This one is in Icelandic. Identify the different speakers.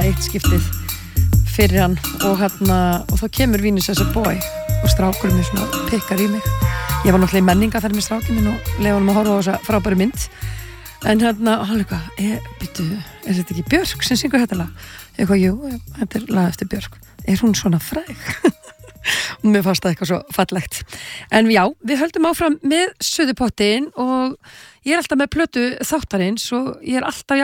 Speaker 1: eitt skiptið fyrir hann og þá kemur Venus as a boy og strákurinn mér svona pikkar í mig. Ég var náttúrulega í menningaferð með strákinn minn og leyfa honum að horfa á þessa frábæru mynd. En hann eitthvað, býttu, þetta ekki Björk sem syngur þetta lag? Eitthvað, jú, þetta lag eftir Björk. Hún svona fræg? Og mér fannst það eitthvað svo fallegt. En já, við höldum áfram með Suðupottin og ég alltaf með plötu þáttarins og ég alltaf